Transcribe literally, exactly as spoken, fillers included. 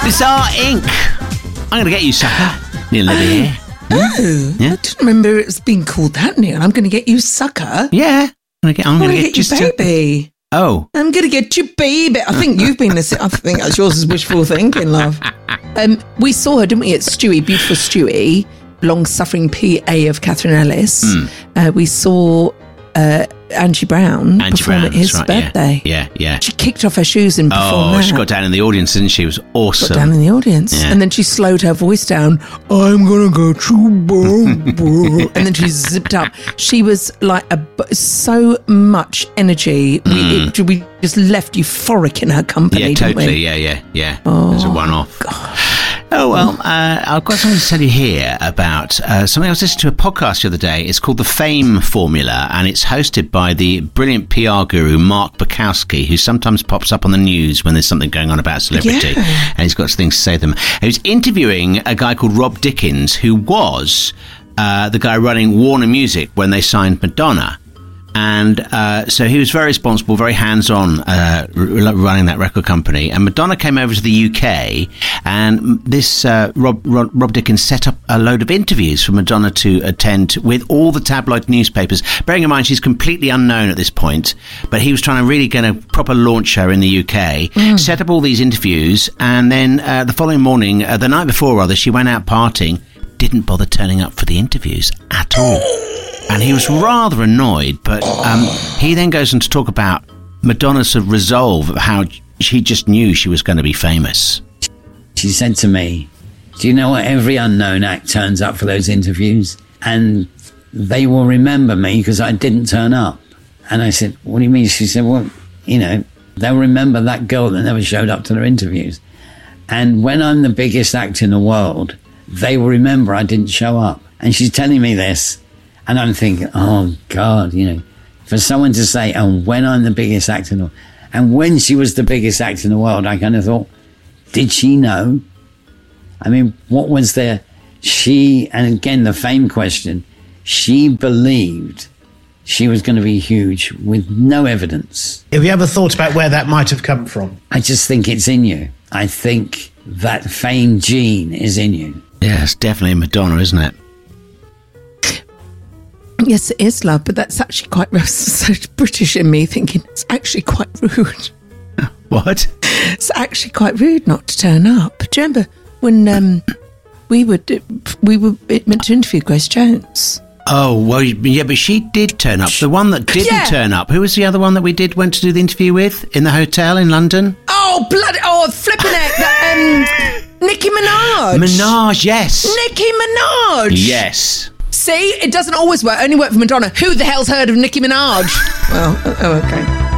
Bizarre Incorporated. I'm going to get you, sucker. Neil over here. Oh, yeah? I didn't remember it was being called that, Neil. I'm going to get you, sucker. Yeah. I'm going to get, I'm I'm gonna gonna get, get you, baby. A... Oh. I'm going to get you, baby. I think you've been this. I think that's yours is wishful thinking, love. Um, we saw her, didn't we, at Stewie, beautiful Stewie, long-suffering P A of Catherine Ellis. Mm. Uh, we saw uh, Angie Brown Angie perform Brown, at his right, birthday. Yeah, yeah, yeah. She kicked off her shoes and performed Oh, that. she got down in the audience, didn't she? It was awesome. Got down in the audience. Yeah. And then she slowed her voice down. I'm going to go to And then she zipped up. She was like a, so much energy. Mm. We, it, we just left euphoric in her company, Yeah, didn't totally. we? Yeah, yeah, yeah. Oh, it was a one-off. God. Oh, well, uh, I've got something to tell you here about uh, something I was listening to a podcast the other day. It's called The Fame Formula, and it's hosted by the brilliant P R guru Mark Bukowski, who sometimes pops up on the news when there's something going on about a celebrity, yeah. and he's got things to say to them. He was interviewing a guy called Rob Dickens, who was uh, the guy running Warner Music when they signed Madonna. And uh, so he was very responsible, very hands-on uh, r- running that record company. And Madonna came over to the U K, and this uh, Rob, Rob, Rob Dickens set up a load of interviews for Madonna to attend with all the tabloid newspapers. Bearing in mind she's completely unknown at this point, but he was trying to really get a proper launch her in the U K, mm. set up all these interviews, and then uh, the following morning, uh, the night before rather, she went out partying, didn't bother turning up for the interviews at all. And he was rather annoyed, but um, he then goes on to talk about Madonna's sort of resolve of how she just knew she was going to be famous. She said to me, do you know what? Every unknown act turns up for those interviews, and they will remember me because I didn't turn up. And I said, what do you mean? She said, well, you know, they'll remember that girl that never showed up to their interviews. And when I'm the biggest act in the world, they will remember I didn't show up. And she's telling me this. And I'm thinking, oh, God, you know, for someone to say, and when I'm the biggest actor in the world, and when she was the biggest actor in the world, I kind of thought, did she know? I mean, what was there? She, and again, the fame question, she believed she was going to be huge with no evidence. Have you ever thought about where that might have come from? I just think it's in you. I think that fame gene is in you. Yeah, it's definitely Madonna, isn't it? Yes, it is, love, but that's actually quite so British in me thinking it's actually quite rude. What? It's actually quite rude not to turn up. Do you remember when um, we were we were meant to interview Grace Jones? Oh, well, yeah, but she did turn up. The one that didn't yeah. turn up, who was the other one that we did went to do the interview with in the hotel in London? Oh, bloody, oh, flipping it. That, um, Nicki Minaj. Minaj, yes. Nicki Minaj. Yes. See, it doesn't always work. Only work for Madonna. Who the hell's heard of Nicki Minaj? Well, oh, okay.